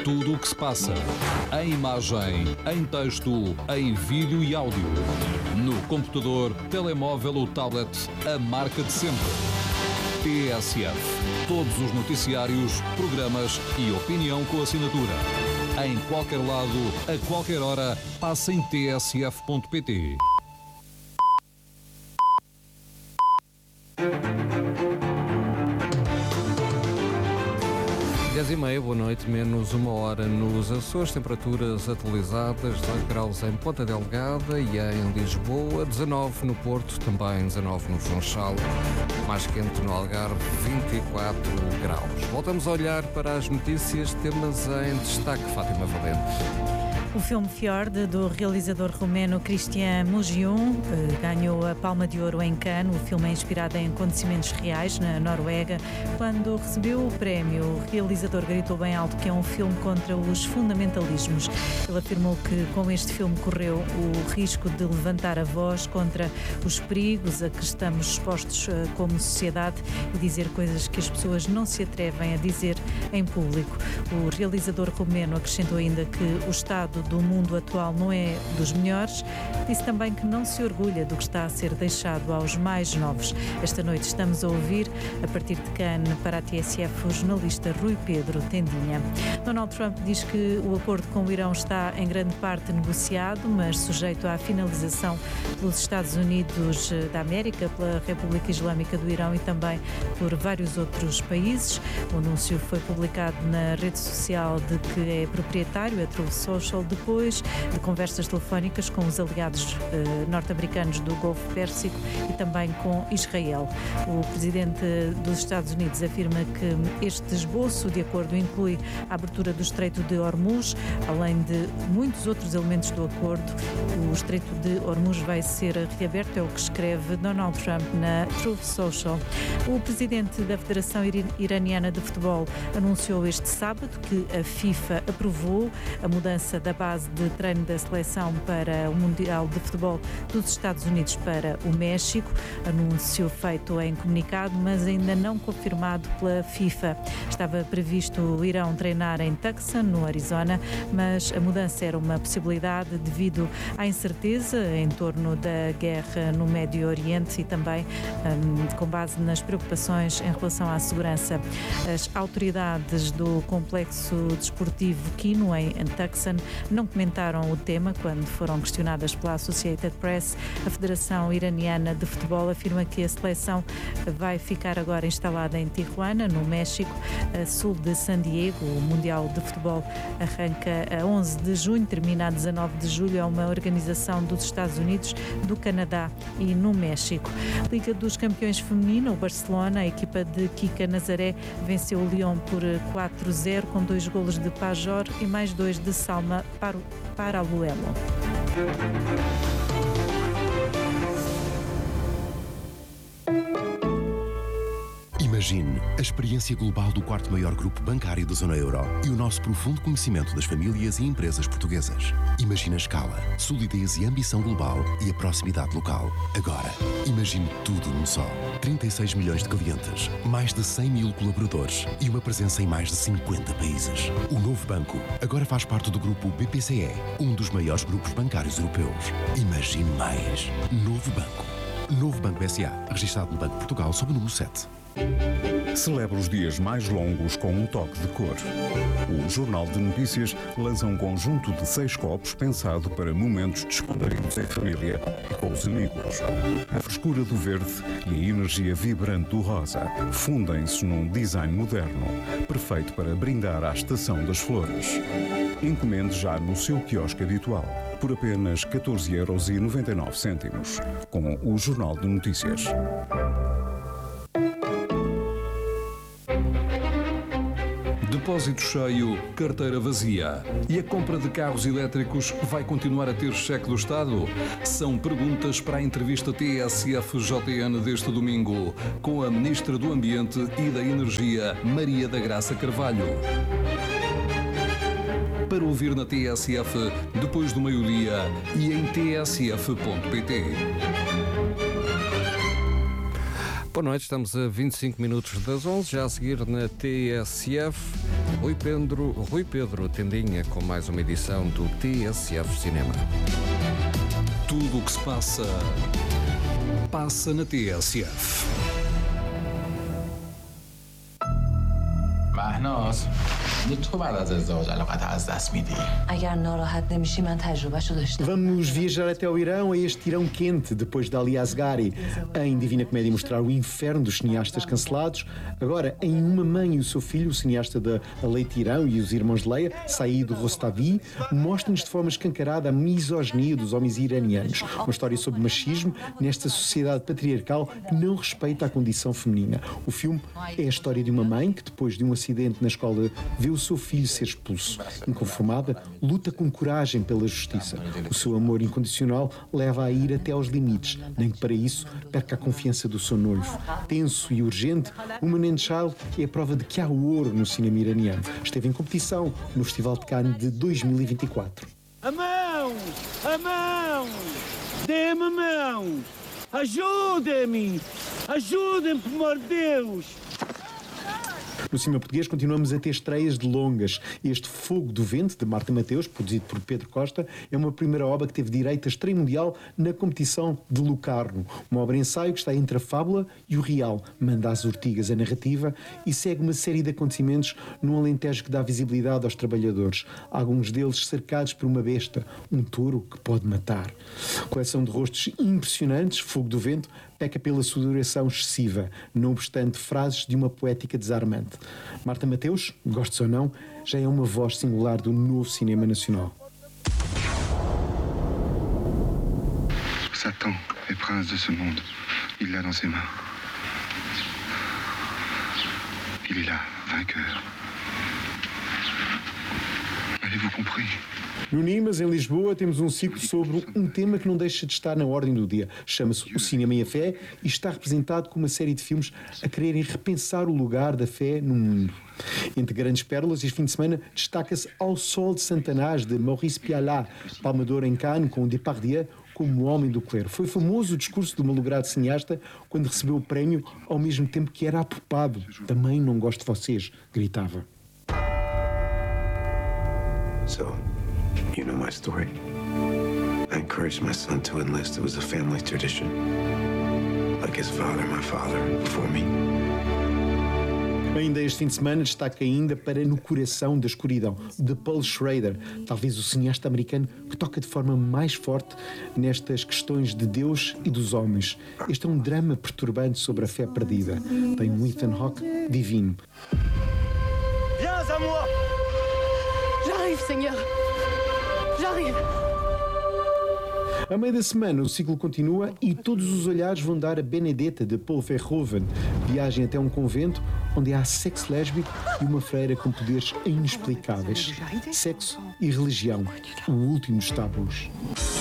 Tudo o que se passa, em imagem, em texto, em vídeo e áudio. No computador, telemóvel ou tablet, a marca de sempre. TSF. Todos os noticiários, programas e opinião com assinatura. Em qualquer lado, a qualquer hora, passa em tsf.pt. 10h30, boa noite, menos uma hora nos Açores, temperaturas atualizadas, 18 graus em Ponta Delgada e em Lisboa, 19 no Porto, também 19 no Funchal, mais quente no Algarve, 24 graus. Voltamos a olhar para as notícias, temas em destaque, Fátima Valente. O filme Fjord, do realizador romeno Cristian Mungiu, ganhou a Palma de Ouro em Cannes. O filme é inspirado em acontecimentos reais na Noruega. Quando recebeu o prémio, o realizador gritou bem alto que é um filme contra os fundamentalismos. Ele afirmou que com este filme correu o risco de levantar a voz contra os perigos a que estamos expostos como sociedade e dizer coisas que as pessoas não se atrevem a dizer em público. O realizador romeno acrescentou ainda que o estado do mundo atual não é dos melhores. Disse também que não se orgulha do que está a ser deixado aos mais novos. Esta noite estamos a ouvir, a partir de Cannes, para a TSF, o jornalista Rui Pedro Tendinha. Donald Trump diz que o acordo com o Irão está em grande parte negociado, mas sujeito à finalização pelos Estados Unidos da América, pela República Islâmica do Irão e também por vários outros países. O anúncio foi publicado na rede social de que é proprietário, a Truth Social, depois de conversas telefónicas com os aliados norte-americanos do Golfo Pérsico e também com Israel. O presidente dos Estados Unidos afirma que este esboço de acordo inclui a abertura do Estreito de Hormuz, além de muitos outros elementos do acordo. O Estreito de Hormuz vai ser reaberto, é o que escreve Donald Trump na Truth Social. O presidente da Federação Iraniana de Futebol anunciou este sábado que a FIFA aprovou a mudança da base de treino da seleção para o Mundial de Futebol dos Estados Unidos para o México. Anúncio feito em comunicado, mas ainda não confirmado pela FIFA. Estava previsto o Irão treinar em Tucson, no Arizona, mas a mudança era uma possibilidade devido à incerteza em torno da guerra no Médio Oriente e também com base nas preocupações em relação à segurança. As autoridades do complexo desportivo Kino, em Tucson, não comentaram o tema quando foram questionadas pela Associated Press. A Federação Iraniana de Futebol afirma que a seleção vai ficar agora instalada em Tijuana, no México, a sul de San Diego. O Mundial de Futebol arranca a 11 de junho, termina a 19 de julho. É uma organização dos Estados Unidos, do Canadá e no México. Liga dos Campeões Feminina, o Barcelona, a equipa de Kika Nazaré, venceu o Lyon por 4-0 com 2 golos de Pajor e mais 2 de Salma Paraluelo. Imagine a experiência global do 4º maior grupo bancário da zona euro e o nosso profundo conhecimento das famílias e empresas portuguesas. Imagine a escala, solidez e ambição global e a proximidade local. Agora, imagine tudo num só. 36 milhões de clientes, mais de 100 mil colaboradores e uma presença em mais de 50 países. O novo banco agora faz parte do grupo BPCE, um dos maiores grupos bancários europeus. Imagine mais. Novo Banco. Novo Banco S.A., registado no Banco de Portugal sob o número 7. Celebra os dias mais longos com um toque de cor. O Jornal de Notícias lança um conjunto de 6 copos pensado para momentos descontraídos em família e com os amigos. A frescura do verde e a energia vibrante do rosa fundem-se num design moderno, perfeito para brindar à estação das flores. Encomende já no seu quiosque habitual, por apenas 14,99€, com o Jornal de Notícias. Depósito cheio, carteira vazia. E a compra de carros elétricos vai continuar a ter cheque do Estado? São perguntas para a entrevista TSF-JN deste domingo, com a Ministra do Ambiente e da Energia, Maria da Graça Carvalho. Para ouvir na TSF, depois do meio-dia e em tsf.pt. Boa noite, estamos a 25 minutos das 11, já a seguir na TSF. Rui Pedro Tendinha com mais uma edição do TSF Cinema. Tudo o que se passa, passa na TSF. مهناز تو بعد از ازدواج علاقت از دست میدی؟ اگر ناراحت نمیشی من تجربهشو داشتم. Vamos viajar até ao Irão, a este Irão quente, depois de Ali Asghari. Em Divina Comédia mostrar o inferno dos cineastas cancelados. Agora, em Uma Mãe e o Seu Filho, o cineasta da Leite Irão e os Irmãos de Leia, Said Rostavi, mostra-nos de forma escancarada a misoginia dos homens iranianos. Uma história sobre machismo nesta sociedade patriarcal que não respeita a condição feminina. O filme é a história de uma mãe que, depois de um acidente na escola, vê o seu filho ser expulso. Inconformada, luta com coragem pela justiça. O seu amor incondicional leva a ir até aos limites, nem que para isso perca a confiança do seu noivo. Tenso e urgente, Woman and Child é a prova de que há ouro no cinema iraniano. Esteve em competição no Festival de Cannes de 2024. A mão! A mão! Dê-me a mão! Ajudem-me! Ajudem-me, por amor de Deus! No cinema português continuamos a ter estreias de longas. Este Fogo do Vento, de Marta Mateus, produzido por Pedro Costa, é uma primeira obra que teve direito a estreia mundial na competição de Locarno. Uma obra-ensaio que está entre a fábula e o real. Manda às ortigas a narrativa e segue uma série de acontecimentos num Alentejo que dá visibilidade aos trabalhadores. Alguns deles cercados por uma besta, um touro que pode matar. Coleção de rostos impressionantes, Fogo do Vento, peca pela sua duração excessiva, não obstante frases de uma poética desarmante. Marta Mateus, gostes ou não, já é uma voz singular do novo cinema nacional. Satan est prince de ce monde. Il l'a dans ses mains. Il est là, vainqueur. Avez-vous compris? No Nimas, em Lisboa, temos um ciclo sobre um tema que não deixa de estar na ordem do dia. Chama-se O Cinema e a Fé e está representado com uma série de filmes a quererem repensar o lugar da fé no mundo. Entre grandes pérolas, este fim de semana destaca-se Ao Sol de Satanás, de Maurice Pialat, Palma de Ouro em Cannes, com Depardieu como o homem do clero. Foi famoso o discurso do malogrado cineasta quando recebeu o prémio, ao mesmo tempo que era apopado. Também não gosto de vocês, gritava. You know my story. I encouraged my son to enlist. It was a family tradition. Like his father, my father, before me. Ainda este fim de semana destaca ainda para No Coração da Escuridão, de Paul Schrader, talvez o cineasta americano que toca de forma mais forte nestas questões de Deus e dos homens. Este é um drama perturbante sobre a fé perdida. Tem um Ethan Hawke divino. Viens à moi! J'arrive, Seigneur. J'arrive. A meio da semana o ciclo continua e todos os olhares vão dar a Benedetta, de Paul Verhoeven. Viagem até um convento onde há sexo lésbico e uma freira com poderes inexplicáveis. Sexo e religião, o último dos tabus.